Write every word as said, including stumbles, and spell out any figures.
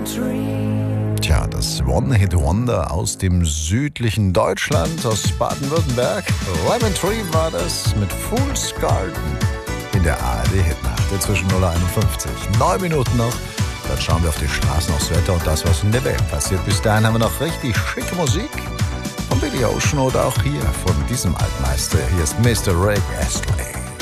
Tja, das One-Hit-Wonder aus dem südlichen Deutschland, aus Baden-Württemberg. Lemon Tree war das mit Fool's Garden in der A R D-Hitnacht. Zwischen null Uhr einundfünfzig. Neun Minuten noch. Dann schauen wir auf die Straßen, aufs Wetter und das, was in der Welt passiert. Bis dahin haben wir noch richtig schicke Musik von Billy Ocean oder auch hier von diesem Altmeister. Hier ist Mister Rick Astley.